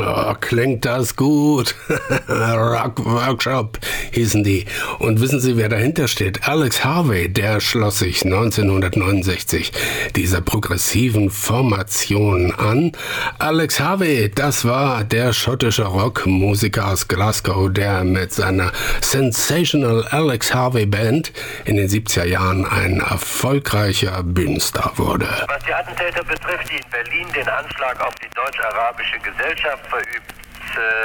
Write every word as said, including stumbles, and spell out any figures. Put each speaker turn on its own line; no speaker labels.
Oh, klingt das gut. Rock Workshop hießen die. Und wissen Sie, wer dahinter steht? Alex Harvey, der schloss sich neunzehnhundertneunundsechzig dieser progressiven Formation an. Alex Harvey, das war der schottische Rockmusiker aus Glasgow, der mit seiner Sensational Alex Harvey Band in den siebziger Jahren ein erfolgreicher Bühnenstar wurde.
Was die Attentäter betrifft, die in Berlin den Anschlag auf die deutsch-arabische Gesellschaft verübt